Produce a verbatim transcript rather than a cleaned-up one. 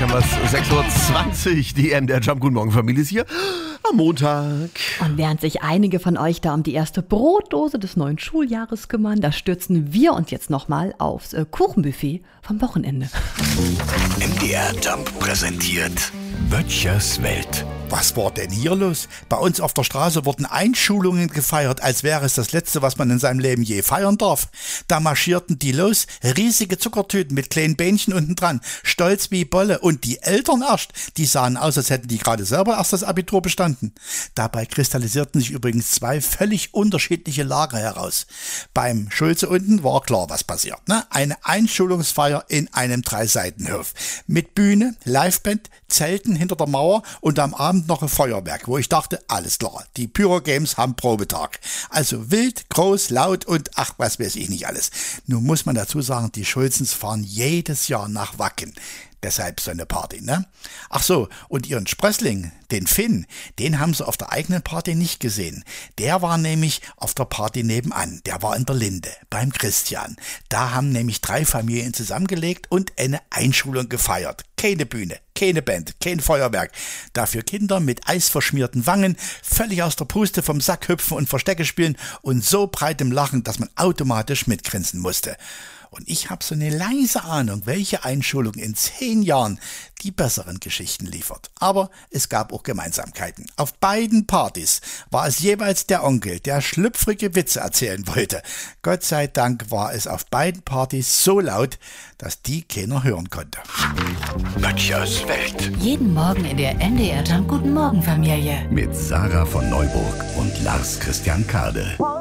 haben wir es. sechs Uhr zwanzig, die M D R Jump. Guten Morgen, Familie ist hier am Montag. Und während sich einige von euch da um die erste Brotdose des neuen Schuljahres kümmern, da stürzen wir uns jetzt nochmal aufs äh, Kuchenbuffet vom Wochenende. M D R Jump präsentiert Böttchers Welt. Was war denn hier los? Bei uns auf der Straße wurden Einschulungen gefeiert, als wäre es das Letzte, was man in seinem Leben je feiern darf. Da marschierten die los, riesige Zuckertüten mit kleinen Bähnchen unten dran, stolz wie Bolle. Und die Eltern erst, die sahen aus, als hätten die gerade selber erst das Abitur bestanden. Dabei kristallisierten sich übrigens zwei völlig unterschiedliche Lager heraus. Beim Schulze unten war klar, was passiert, ne? Eine Einschulungsfeier in einem Dreiseitenhof. Mit Bühne, Liveband, Zelten hinter der Mauer und am Abend noch ein Feuerwerk, wo ich dachte, alles klar, die Pyro Games haben Probetag. Also wild, groß, laut und ach, was weiß ich nicht alles. Nun muss man dazu sagen, die Schulzens fahren jedes Jahr nach Wacken. Deshalb so eine Party, ne? Ach so, und ihren Sprössling, den Finn, den haben sie auf der eigenen Party nicht gesehen. Der war nämlich auf der Party nebenan. Der war in der Linde, beim Christian. Da haben nämlich drei Familien zusammengelegt und eine Einschulung gefeiert. Keine Bühne, keine Band, kein Feuerwerk. Dafür Kinder mit eisverschmierten Wangen, völlig aus der Puste vom Sack hüpfen und Verstecke spielen und so breitem Lachen, dass man automatisch mitgrinsen musste. Und ich habe so eine leise Ahnung, welche Einschulung in zehn Jahren die besseren Geschichten liefert. Aber es gab auch Gemeinsamkeiten. Auf beiden Partys war es jeweils der Onkel, der schlüpfrige Witze erzählen wollte. Gott sei Dank war es auf beiden Partys so laut, dass die keiner hören konnte. Böttchers Welt. Jeden Morgen in der M D R Jump Guten Morgen Familie. Mit Sarah von Neuburg und Lars Christian Kade.